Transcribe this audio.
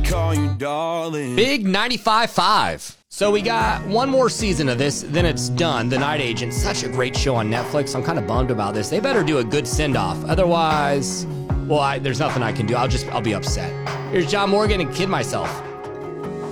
call you darling. Big 95.5. So we got one more season of this, then it's done. The Night Agent, such a great show on Netflix. I'm kind of bummed about this. They better do a good send-off. Otherwise, well, there's nothing I can do. I'll be upset. Here's John Morgan and Kid Myself.